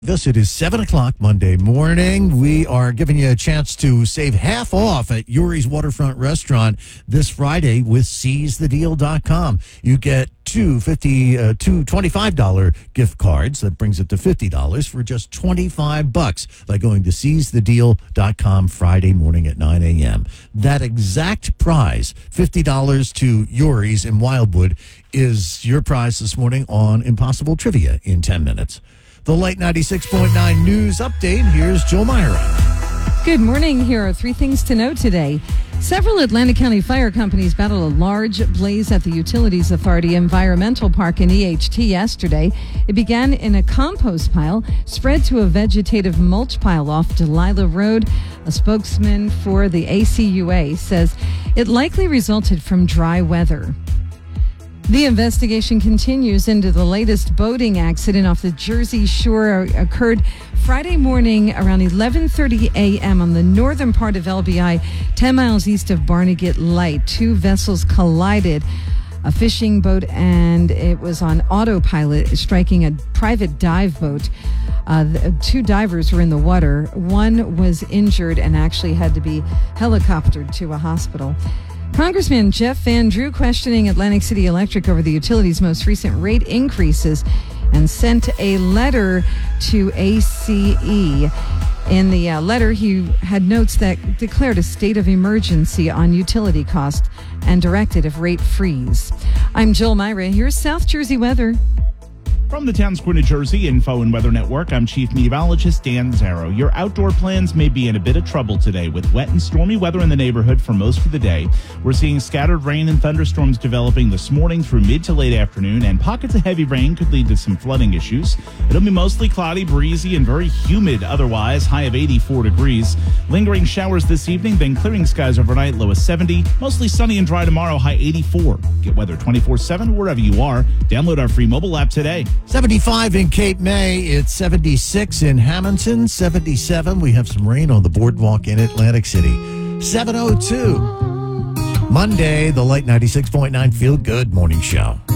It is 7 o'clock Monday morning. We are giving you a chance to save half off at Yuri's Waterfront Restaurant this Friday with SeizeTheDeal.com. You get two $25 gift cards. That brings it to $50 for just $25 by going to SeizeTheDeal.com Friday morning at 9 a.m. That exact prize, $50 to Yuri's in Wildwood, is your prize this morning on Impossible Trivia in 10 minutes. The Light 96.9 News Update. Here's Jill Myra. Good morning. Here are three things to know today. Several Atlantic County fire companies battled a large blaze at the Utilities Authority Environmental Park in EHT yesterday. It began in a compost pile, spread to a vegetative mulch pile off Delilah Road. A spokesman for the ACUA says it likely resulted from dry weather. The investigation continues into the latest boating accident off the Jersey Shore. Occurred Friday morning around 11:30 a.m. on the northern part of LBI, 10 miles east of Barnegat Light. Two vessels collided, a fishing boat, and it was on autopilot, striking a private dive boat. Two divers were in the water. One was injured and actually had to be helicoptered to a hospital. Congressman Jeff Van Drew questioning Atlantic City Electric over the utility's most recent rate increases and sent a letter to ACE. In the letter, he had notes that declared a state of emergency on utility costs and directed a rate freeze. I'm Jill Myra. Here's South Jersey weather. From the Town Square, New Jersey Info and Weather Network, I'm Chief Meteorologist Dan Zarrow. Your outdoor plans may be in a bit of trouble today with wet and stormy weather in the neighborhood for most of the day. We're seeing scattered rain and thunderstorms developing this morning through mid to late afternoon, and pockets of heavy rain could lead to some flooding issues. It'll be mostly cloudy, breezy, and very humid otherwise, high of 84 degrees. Lingering showers this evening, then clearing skies overnight, low of 70. Mostly sunny and dry tomorrow, high 84. Get weather 24/7 wherever you are. Download our free mobile app today. 75 in Cape May. It's 76 in Hamilton. 77. We have some rain on the boardwalk in Atlantic City. 7:02. Monday, the Light 96.9 Feel Good Morning Show.